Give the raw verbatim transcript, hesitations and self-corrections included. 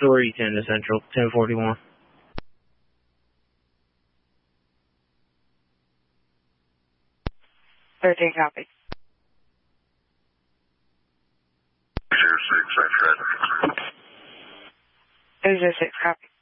three ten to Central, ten forty-one. thirteen, copy. zero six, I tried. zero six, copy.